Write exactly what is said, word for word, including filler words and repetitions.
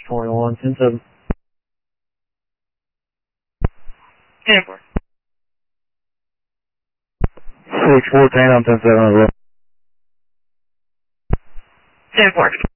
twenty-one, ten seven. ten four. six fourteen, I'm ten seven as well. ten four.